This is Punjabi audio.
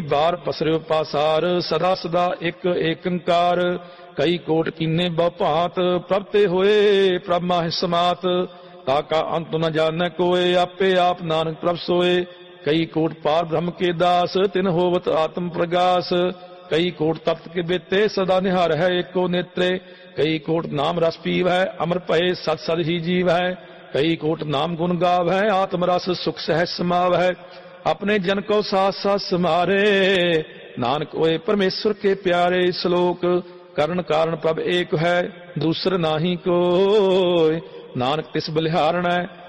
ਬਾਰ ਪਸਰਿਓ ਪਾਸਾਰ ਸਦਾ ਸਦਾ ਇੱਕ ਏਕੰਕਾਰ। ਕਈ ਕੋਟ ਕੀਨੇ ਬਹੁ ਭਾਂਤ ਪ੍ਰਭ ਤੇ ਹੋਏ ਪ੍ਰਭ ਮਾਹਿ ਸਮਾਤ। ਤਾਕਾ ਅੰਤ ਨ ਜਾਣੈ ਕੋਇ ਆਪੇ ਆਪ ਨਾਨਕ ਪ੍ਰਭ ਸੋਏ। ਕਈ ਕੋਟ ਪਾਰ ਬ੍ਰਹਮ ਕੇ ਦਾਸ ਤਿਨ ਹੋਵਤ ਆਤਮ ਪ੍ਰਗਾਸ। ਕਈ ਕੋਟ ਤਪਤ ਕੇ ਬੇਤੇ ਸਦਾ ਨਿਹਾਰ ਹੈ ਏਕੋ ਨੇਤਰੇ। ਕਈ ਕੋਟ ਨਾਮ ਰਸ ਪੀਵ ਹੈ ਅਮਰ ਭਏ ਸਤ ਸਦ ਹੀ ਜੀਵ ਹੈ। ਕਈ ਕੋਟ ਨਾਮ ਗੁਣ ਗਾਵ ਹੈ ਆਤਮ ਰਸ ਸੁਖ ਸਹਿਜ ਸਮਾਵ ਹੈ। ਆਪਣੇ ਜਨ ਕੋ ਸਾਥ ਸਾਥ ਸਮਾਰੇ ਨਾਨਕ ਹੋਏ ਪਰਮੇਸ਼ਵਰ ਕੇ ਪਿਆਰੇ। ਸ਼ਲੋਕ ਕਰਨ ਕਾਰਨ ਪ੍ਰਭ ਏਕ ਹੈ ਦੂਸਰ ਨਾਹੀ ਕੋਇ। ਨਾਨਕ ਤਿਸ ਬਲਿਹਾਰਣੈ